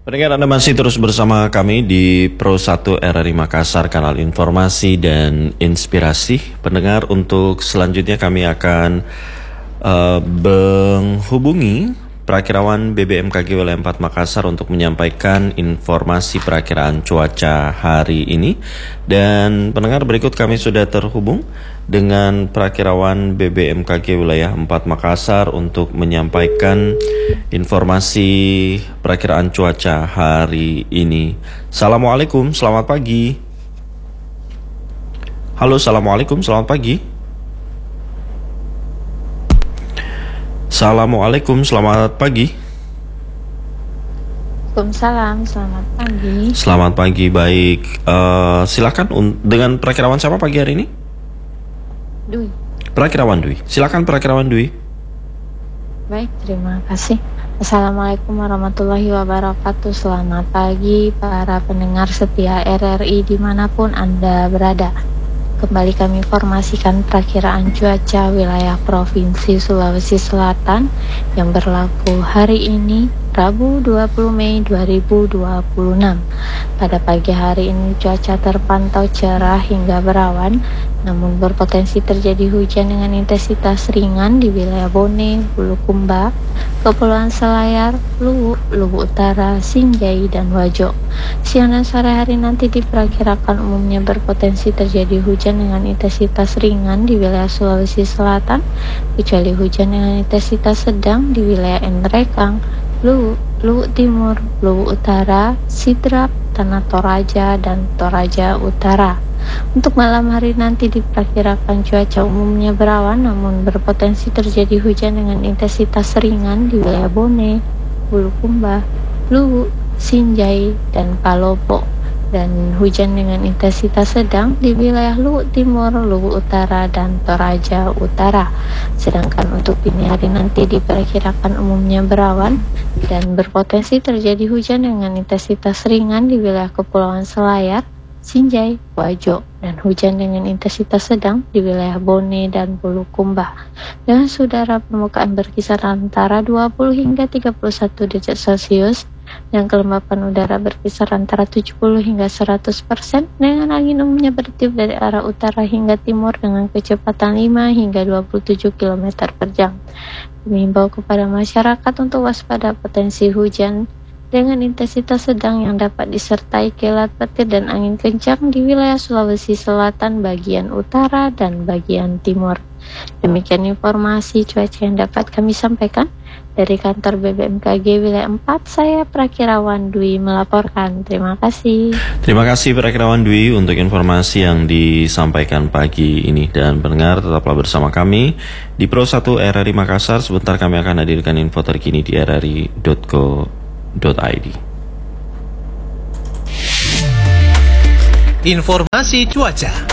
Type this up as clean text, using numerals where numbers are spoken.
Pendengar, Anda masih terus bersama kami di Pro 1 RRI Makassar, kanal informasi dan inspirasi. Pendengar, untuk selanjutnya kami akan menghubungi Perakirawan BBMKG Wilayah 4 Makassar untuk menyampaikan informasi perakiraan cuaca hari ini. Dan pendengar, berikut kami sudah terhubung dengan Perakirawan BBMKG Wilayah 4 Makassar untuk menyampaikan informasi perakiraan cuaca hari ini. Assalamualaikum, selamat pagi. Halo, assalamualaikum, selamat pagi. Assalamualaikum, selamat pagi. Waalaikumsalam, selamat pagi. Selamat pagi, baik. Silakan dengan Perakirawan siapa pagi hari ini? Dwi. Perakirawan Dwi. Silakan Perakirawan Dwi. Baik, terima kasih. Assalamualaikum warahmatullahi wabarakatuh. Selamat pagi para pendengar setia RRI dimanapun Anda berada. Kembali kami informasikan perakiraan cuaca wilayah Provinsi Sulawesi Selatan yang berlaku hari ini, Rabu 20 Mei 2026. Pada pagi hari ini cuaca terpantau cerah hingga berawan, namun berpotensi terjadi hujan dengan intensitas ringan di wilayah Bone, Bulukumba, Kepulauan Selayar, Luwu, Luwu Utara, Sinjai, dan Wajo. Siang dan sore hari nanti diperkirakan umumnya berpotensi terjadi hujan dengan intensitas ringan di wilayah Sulawesi Selatan, kecuali hujan dengan intensitas sedang di wilayah Enrekang, Luwu, Luwu Timur, Luwu Utara, Sidrap, Tanah Toraja, dan Toraja Utara. Untuk malam hari nanti diperkirakan cuaca umumnya berawan namun berpotensi terjadi hujan dengan intensitas ringan di wilayah Bone, Bulukumba, Luwu, Sinjai, dan Palopo, dan hujan dengan intensitas sedang di wilayah Luwu Timur, Luwu Utara, dan Toraja Utara. Sedangkan untuk dini hari nanti diperkirakan umumnya berawan dan berpotensi terjadi hujan dengan intensitas ringan di wilayah Kepulauan Selayar, Sinjai, Wajo, dan hujan dengan intensitas sedang di wilayah Bone dan Bulukumba dengan suhu permukaan berkisar antara 20 hingga 31 derajat Celcius dan kelembapan udara berkisar antara 70 hingga 100% dengan angin umumnya bertiup dari arah utara hingga timur dengan kecepatan 5 hingga 27 km per jam. Mengimbau kepada masyarakat untuk waspada potensi hujan dengan intensitas sedang yang dapat disertai kilat petir dan angin kencang di wilayah Sulawesi Selatan bagian utara dan bagian timur. Demikian informasi cuaca yang dapat kami sampaikan dari kantor BBMKG Wilayah 4. Saya Perakirawan Dwi melaporkan. Terima kasih. Terima kasih Perakirawan Dwi untuk informasi yang disampaikan pagi ini. Dan pendengar, tetaplah bersama kami di Pro 1 RRI Makassar. Sebentar kami akan hadirkan info terkini di rri.co.id. Informasi cuaca.